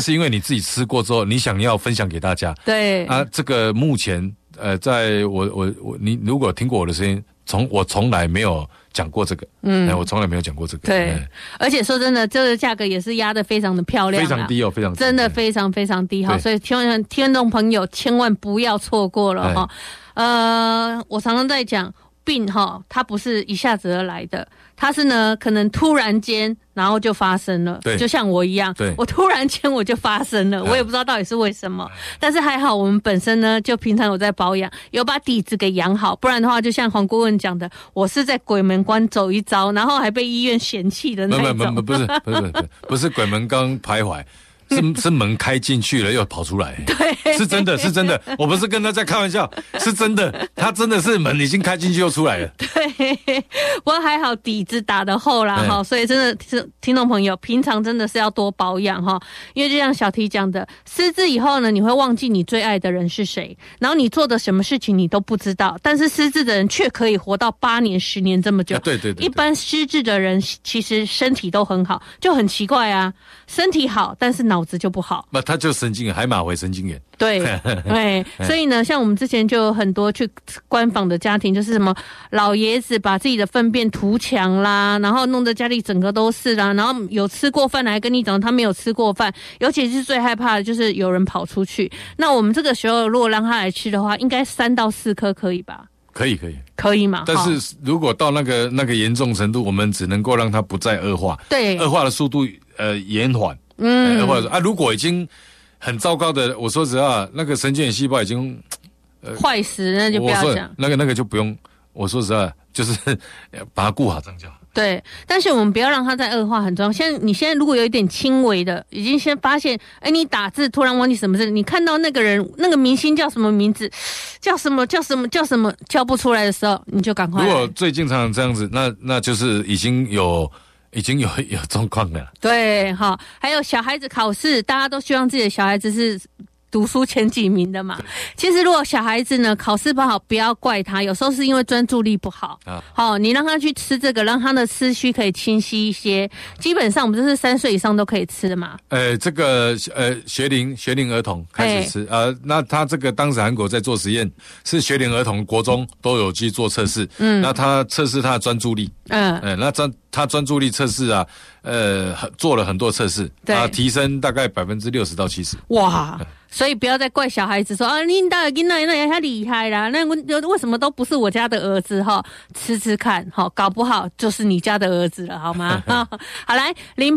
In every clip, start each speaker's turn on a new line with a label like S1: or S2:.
S1: 是因为你自己吃过之后，你想要分享给大家。
S2: 对
S1: 啊，这个目前在你如果听过我的声音，我从来没有讲过这个，我从来没有讲过这个。
S2: 对，而且说真的，这个价格也是压得非常的漂亮，
S1: 非常低哦，非常低，
S2: 真的非常非常低哈，所以听众朋友千万不要错过了哈。我常常在讲病哈，它不是一下子而来的，它是呢可能突然间然后就发生了，就像我一样，我突然间我就发生了，我也不知道到底是为什么，但是还好我们本身呢就平常有在保养，有把底子给养好，不然的话就像黄顾问讲的，我是在鬼门关走一遭，然后还被医院嫌弃的那种。
S1: 不是鬼门关徘徊。是门开进去了又跑出来，
S2: 对，
S1: 是真的，我不是跟大家开玩笑，是真的，他真的是门已经开进去又出来了。
S2: 对，不过还好底子打得厚啦哈，所以真的是听众朋友平常真的是要多保养哈，因为就像小T讲的，失智以后呢，你会忘记你最爱的人是谁，然后你做的什么事情你都不知道，但是失智的人却可以活到8年10年这么久。
S1: 对，
S2: 一般失智的人其实身体都很好，就很奇怪啊，身体好但是脑子就不好，
S1: 那他就神经海马回神经炎。
S2: 对对，所以呢，像我们之前就有很多去观访的家庭，就是什么老爷子把自己的粪便涂墙啦，然后弄得家里整个都是啦，然后有吃过饭来跟你讲他没有吃过饭，尤其是最害怕的就是有人跑出去。那我们这个时候如果让他来吃的话，应该3到4颗可以吧？可以嘛？
S1: 但是如果到那个严重程度，我们只能够让它不再恶化，对，恶化的速度延缓。恶化啊，如果已经很糟糕的，我说实话，那个神经元细胞已经
S2: 坏死，那就不要讲。
S1: 那个就不用。我说实话，就是把它顾好，这样就好。
S2: 对，但是我们不要让它再恶化，很重要。你现在如果有一点轻微的，已经先发现，你打字突然忘记什么字，你看到那个人那个明星叫什么名字，叫什么叫不出来的时候，你就赶快来。
S1: 如果最经常这样子，那就是已经有状况了。
S2: 对，好，还有小孩子考试，大家都希望自己的小孩子是读书前几名的嘛。其实如果小孩子呢考试不好，不要怪他，有时候是因为专注力不好。好，你让他去吃这个，让他的思绪可以清晰一些。基本上我们这是3岁以上都可以吃的嘛。这
S1: 个学龄儿童开始吃那他这个当时韩国在做实验，是学龄儿童国中都有去做测试。那他测试他的专注力。那他专注力测试啊，做了很多测试，提升大概60%到70%。哇！
S2: 所以不要再怪小孩子说啊，你大囡仔那太厉害啦，那为什么都不是我家的儿子哈？吃吃看哈，搞不好就是你家的儿子了，好吗？好来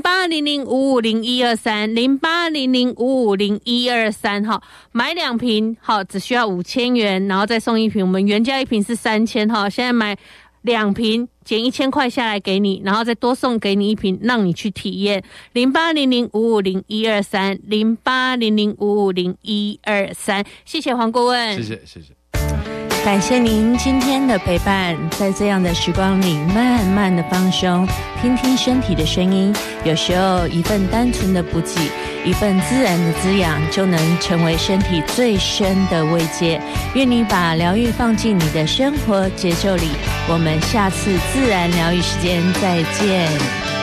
S2: 0800550123，0800550123哈，买2瓶好，只需要5000元，然后再送1瓶，我们原价1瓶是3000哈，现在买2瓶减1000块下来给你，然后再多送给你1瓶，让你去体验。0800550123，0800550123，谢谢黄顾问，
S1: 谢谢。
S2: 感谢您今天的陪伴，在这样的时光里慢慢的放松，听听身体的声音，有时候一份单纯的补给，一份自然的滋养，就能成为身体最深的慰藉。愿你把疗愈放进你的生活节奏里，我们下次自然疗愈时间再见。